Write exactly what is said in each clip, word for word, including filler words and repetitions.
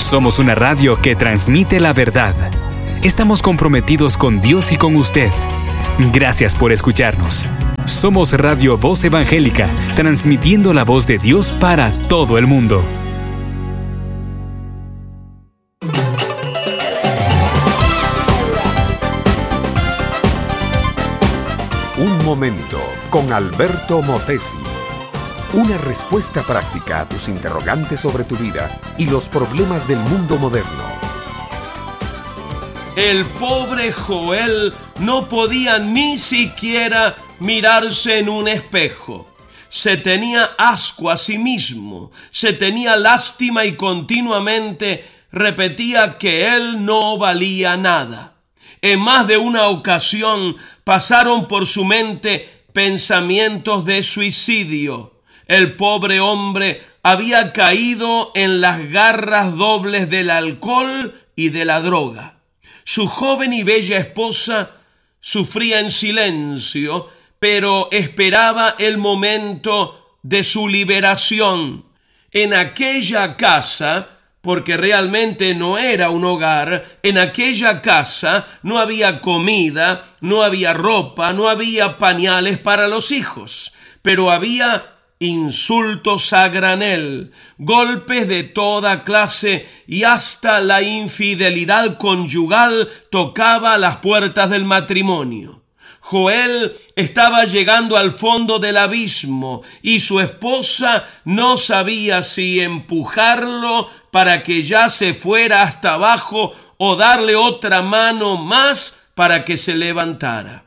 Somos una radio que transmite la verdad. Estamos comprometidos con Dios y con usted. Gracias por escucharnos. Somos Radio Voz Evangélica, transmitiendo la voz de Dios para todo el mundo. Un momento con Alberto Motesi. Una respuesta práctica a tus interrogantes sobre tu vida y los problemas del mundo moderno. El pobre Joel no podía ni siquiera mirarse en un espejo. Se tenía asco a sí mismo, se tenía lástima y continuamente repetía que él no valía nada. En más de una ocasión pasaron por su mente pensamientos de suicidio. El pobre hombre había caído en las garras dobles del alcohol y de la droga. Su joven y bella esposa sufría en silencio, pero esperaba el momento de su liberación. En aquella casa, porque realmente no era un hogar, en aquella casa no había comida, no había ropa, no había pañales para los hijos, pero había insultos a granel, golpes de toda clase y hasta la infidelidad conyugal tocaba las puertas del matrimonio. Joel estaba llegando al fondo del abismo y su esposa no sabía si empujarlo para que ya se fuera hasta abajo o darle otra mano más para que se levantara.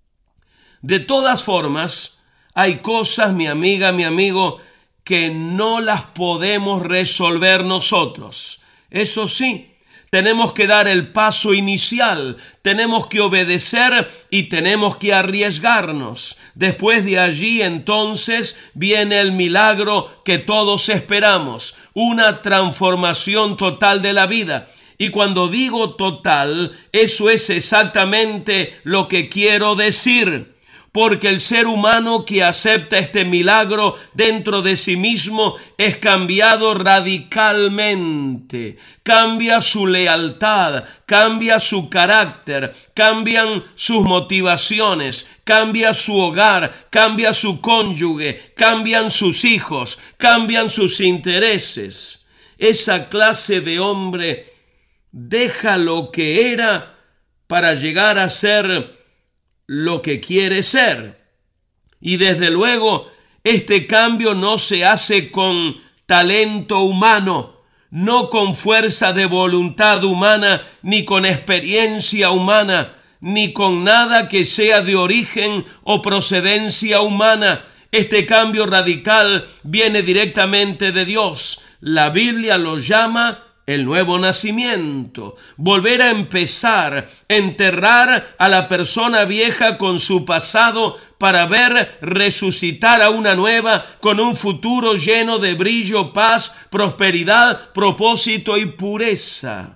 De todas formas, hay cosas, mi amiga, mi amigo, que no las podemos resolver nosotros. Eso sí, tenemos que dar el paso inicial, tenemos que obedecer y tenemos que arriesgarnos. Después de allí, entonces, viene el milagro que todos esperamos, una transformación total de la vida. Y cuando digo total, eso es exactamente lo que quiero decir. Porque el ser humano que acepta este milagro dentro de sí mismo es cambiado radicalmente. Cambia su lealtad, cambia su carácter, cambian sus motivaciones, cambia su hogar, cambia su cónyuge, cambian sus hijos, cambian sus intereses. Esa clase de hombre deja lo que era para llegar a ser lo que quiere ser. Y desde luego, este cambio no se hace con talento humano, no con fuerza de voluntad humana, ni con experiencia humana, ni con nada que sea de origen o procedencia humana. Este cambio radical viene directamente de Dios. La Biblia lo llama el nuevo nacimiento, volver a empezar, enterrar a la persona vieja con su pasado para ver resucitar a una nueva con un futuro lleno de brillo, paz, prosperidad, propósito y pureza.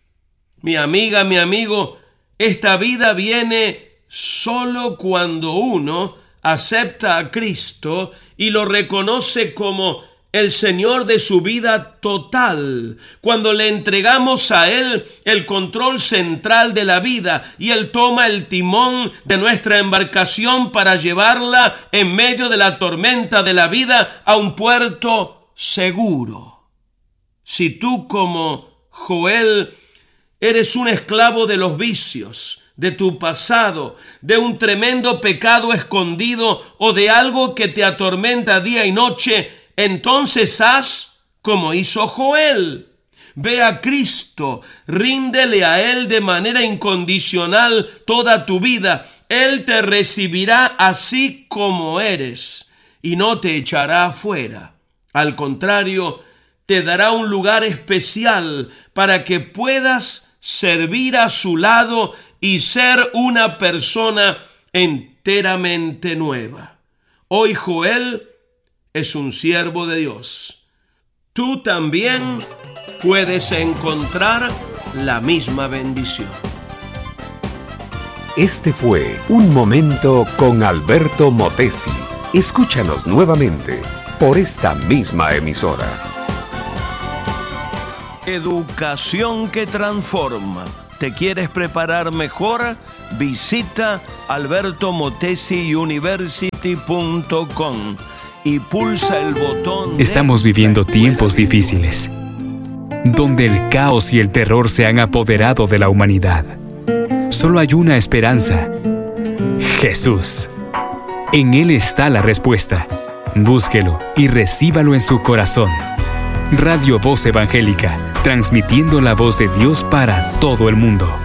Mi amiga, mi amigo, esta vida viene solo cuando uno acepta a Cristo y lo reconoce como el Señor de su vida total, cuando le entregamos a Él el control central de la vida y Él toma el timón de nuestra embarcación para llevarla en medio de la tormenta de la vida a un puerto seguro. Si tú, como Joel, eres un esclavo de los vicios, de tu pasado, de un tremendo pecado escondido o de algo que te atormenta día y noche, entonces haz como hizo Joel. Ve a Cristo, ríndele a Él de manera incondicional toda tu vida. Él te recibirá así como eres y no te echará afuera. Al contrario, te dará un lugar especial para que puedas servir a su lado y ser una persona enteramente nueva. Hoy Joel es un siervo de Dios. Tú también puedes encontrar la misma bendición. Este fue Un Momento con Alberto Motesi. Escúchanos nuevamente por esta misma emisora. Educación que transforma. ¿Te quieres preparar mejor? Visita alberto motesi university punto com y pulsa el botón. Estamos viviendo tiempos difíciles, donde el caos y el terror se han apoderado de la humanidad. Solo hay una esperanza: Jesús. En Él está la respuesta. Búsquelo y recíbalo en su corazón. Radio Voz Evangélica, transmitiendo la voz de Dios para todo el mundo.